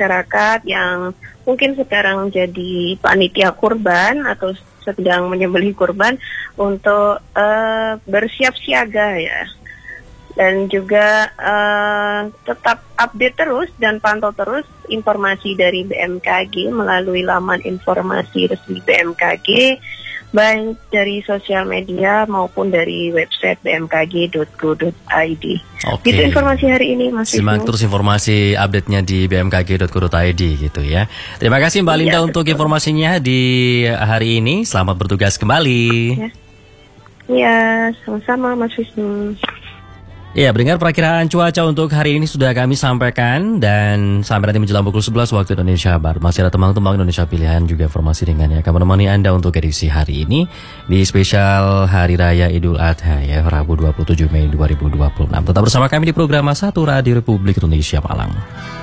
masyarakat yang mungkin sekarang jadi panitia kurban atau sedang menyembelih kurban untuk bersiap siaga ya. Dan juga tetap update terus dan pantau terus informasi dari BMKG melalui laman informasi resmi BMKG, baik dari sosial media maupun dari website bmkg.go.id. Gitu informasi hari ini, Mas. Simak terus informasi update-nya di bmkg.go.id gitu ya. Terima kasih Mbak Linda untuk informasinya di hari ini. Selamat bertugas kembali. Ya, sama-sama Mas Wisnu. Ya, pendengar, perakiraan cuaca untuk hari ini sudah kami sampaikan, dan sampai nanti menjelang pukul 11 waktu Indonesia Barat masih ada tembang-tembang Indonesia pilihan juga informasi ringannya akan menemani Anda untuk edisi hari ini di spesial Hari Raya Idul Adha ya, Rabu 27 Mei 2026. Tetap bersama kami di program Satu Radio Republik Indonesia Malang.